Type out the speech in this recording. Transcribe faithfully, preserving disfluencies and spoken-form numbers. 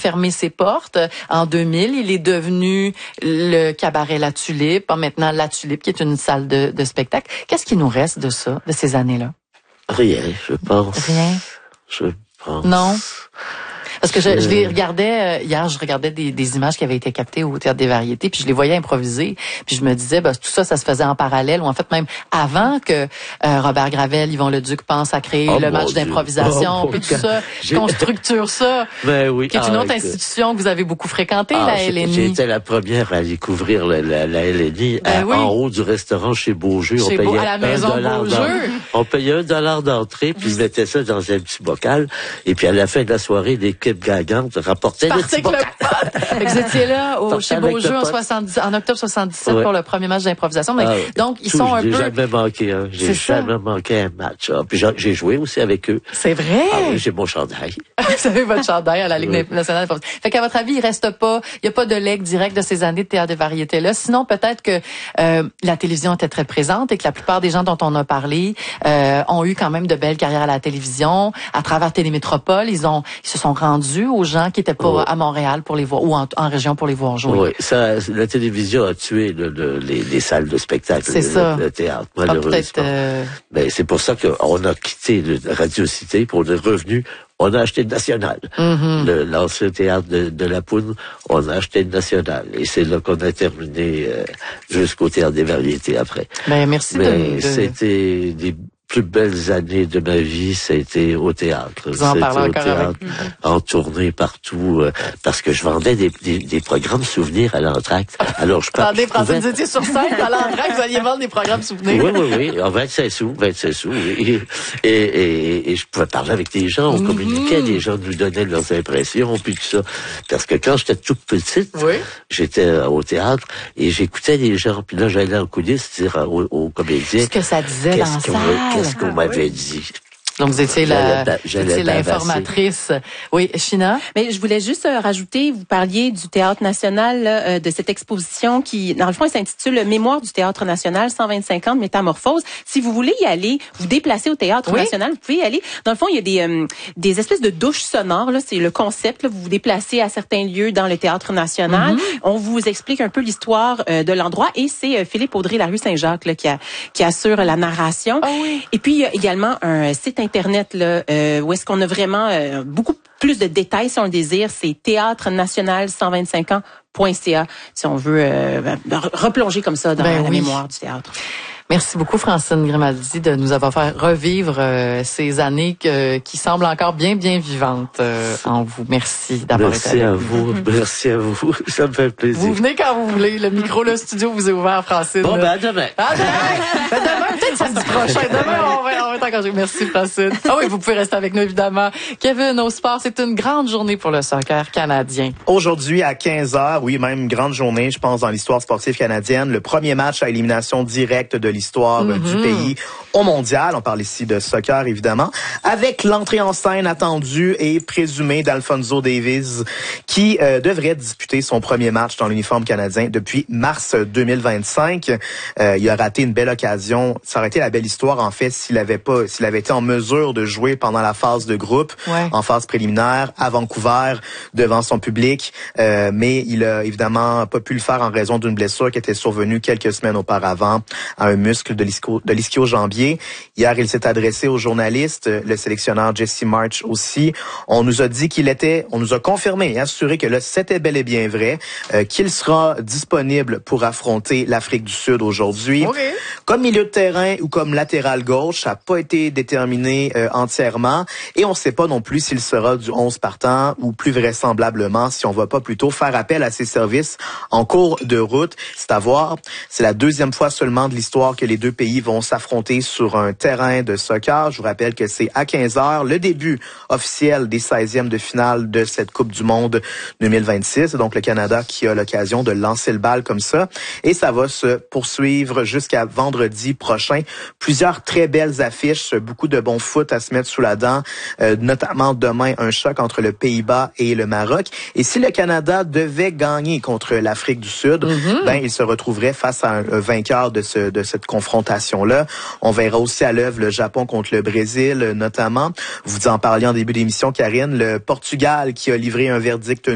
fermé ses portes. En deux mille, il est devenu le cabaret La Tulipe, maintenant La Tulipe, qui est une salle de, de spectacle. Qu'est-ce qui nous reste de ça, de ces années-là? Rien, je pense. Rien? Je pense. Non? Parce que je, je les regardais, euh, hier, je regardais des, des images qui avaient été captées au Théâtre des Variétés, puis je les voyais improviser, puis je me disais, ben, tout ça, ça se faisait en parallèle, ou en fait même avant que euh, Robert Gravel, Yvon Leduc pense à créer oh le match Dieu. d'improvisation, oh, puis tout ça, qu'on structure ça, ben oui. qui est une ah, autre institution que vous avez beaucoup fréquentée, ah, la L N I. J'ai été la première à découvrir la, la, la L N I ben à, oui. en haut du restaurant chez Beaujeu. Chez on payait Beau, à la maison Beaujeu. On payait un dollar d'entrée, puis je mettais ça dans un petit bocal, et puis à la fin de la soirée, l'équipe gagnante rapportait le petit bocal. Vous étiez là au, chez Beaujeu en, soixante-dix, en octobre soixante-dix-sept ouais. pour le premier match d'improvisation. Mais, ah, donc, ils tout, sont un j'ai peu... J'ai jamais manqué, hein. J'ai jamais ça. manqué un match. Ah, puis j'ai joué aussi avec eux. C'est vrai? Ah oui, j'ai mon chandail. Vous avez votre chandail à la Ligue oui. nationale d'improvisation. Fait qu'à votre avis, il reste pas, il y a pas de legs direct de ces années de théâtre de variété-là. Sinon, peut-être que euh, la télévision était très présente et que la plupart des gens dont on a parlé euh, ont eu quand même de belles carrières à la télévision. À travers Télémétropole, ils ont, ils se sont rendus aux gens qui étaient pas oui. à Montréal pour les voir, ou en, en région pour les voir jouer. Oui, ça, la télévision a tué le, le, les, les salles de spectacle, c'est le, ça. Le, le théâtre, malheureusement. Euh... Ben, c'est pour ça qu'on a quitté le Radio Cité pour le revenu. On a acheté le National. Mm-hmm. L'ancien théâtre de, de la Poudre, on a acheté le National. Et c'est là qu'on a terminé euh, jusqu'au Théâtre des Variétés après. Ben, merci Mais de... c'était des plus belles années de ma vie, c'était au théâtre. Vous en parlez encore théâtre, avec lui. En tournée partout, euh, parce que je vendais des, des, des programmes souvenirs à l'entracte. Alors je Attendez, Francine, vous étiez sur scène à l'entracte, vous alliez vendre des programmes souvenirs. Oui, oui, oui, en vingt-cinq sous, vingt-cinq sous. Et, et, et, et je pouvais parler avec des gens, on mm-hmm. communiquait, les gens nous donnaient leurs impressions, puis tout ça. Parce que quand j'étais toute petite, oui. j'étais au théâtre et j'écoutais les gens, puis là j'allais en coulisses dire aux, aux comédiens. Ce que ça disait dans la salle. Qu'est-ce qu'on ah, m'avait oui. dit? Donc, vous étiez la, étiez l'informatrice. Oui, China? Mais je voulais juste euh, rajouter, vous parliez du Théâtre national, euh, de cette exposition qui, dans le fond, elle s'intitule « Mémoire du Théâtre national, cent vingt-cinq ans de métamorphose ». Si vous voulez y aller, vous déplacer au Théâtre oui. national, vous pouvez y aller. Dans le fond, il y a des, euh, des espèces de douches sonores, là, c'est le concept. Là, vous vous déplacez à certains lieux dans le Théâtre national. Mm-hmm. On vous explique un peu l'histoire euh, de l'endroit et c'est euh, Philippe Audrey, la rue Saint-Jacques, là, qui, a, qui assure la narration. Oh oui. Et puis, il y a également un site Internet là, euh, où est-ce qu'on a vraiment euh, beaucoup plus de détails si on le désire. C'est théâtre national cent vingt-cinq ans point c a si on veut euh, replonger comme ça dans ben la oui. mémoire du théâtre. Merci beaucoup, Francine Grimaldi, de nous avoir fait revivre euh, ces années que, qui semblent encore bien, bien vivantes euh, en vous. Merci d'avoir Merci été avec vous. nous. Merci à vous. Ça me fait plaisir. Vous venez quand vous voulez. Le micro, le studio vous est ouvert, Francine. Bon, ben, à demain. À demain. Ben, demain, peut-être samedi prochain. Demain, on va, on va être encore jouer. Merci, Francine. Ah oui, vous pouvez rester avec nous, évidemment. Kevin, au sport, c'est une grande journée pour le soccer canadien. Aujourd'hui, à quinze heures, oui, même grande journée, je pense, dans l'histoire sportive canadienne. Le premier match à élimination directe de l'histoire mm-hmm. du pays au mondial. On parle ici de soccer, évidemment. Avec l'entrée en scène attendue et présumée d'Alphonso Davies, qui euh, devrait disputer son premier match dans l'uniforme canadien depuis mars deux mille vingt-cinq. Euh, il a raté une belle occasion. Ça aurait été la belle histoire, en fait, s'il avait pas, s'il avait été en mesure de jouer pendant la phase de groupe, ouais. en phase préliminaire, à Vancouver, devant son public. Euh, mais il a évidemment pas pu le faire en raison d'une blessure qui était survenue quelques semaines auparavant à un muscle de l'ischio, de l'ischio-jambier. Hier, il s'est adressé aux journalistes, le sélectionneur Jesse March aussi. On nous a dit qu'il était, on nous a confirmé et assuré que là, c'était bel et bien vrai, euh, qu'il sera disponible pour affronter l'Afrique du Sud aujourd'hui. Okay. Comme milieu de terrain ou comme latéral gauche, ça n'a pas été déterminé euh, entièrement et on ne sait pas non plus s'il sera du onze partant ou plus vraisemblablement si on va pas plutôt faire appel à ses services en cours de route. C'est à voir. C'est la deuxième fois seulement de l'histoire que les deux pays vont s'affronter sur un terrain de soccer. Je vous rappelle que c'est à quinze heures, le début officiel des seizièmes de finale de cette Coupe du Monde deux mille vingt-six. Donc le Canada qui a l'occasion de lancer le bal comme ça. Et ça va se poursuivre jusqu'à vendredi prochain. Plusieurs très belles affiches, beaucoup de bons foot à se mettre sous la dent, euh, notamment demain un choc entre le Pays-Bas et le Maroc. Et si le Canada devait gagner contre l'Afrique du Sud, mm-hmm. ben il se retrouverait face à un, un vainqueur de ce de cette confrontation-là. On verra aussi à l'œuvre le Japon contre le Brésil, notamment. Vous en parliez en début d'émission, Karine, le Portugal qui a livré un verdict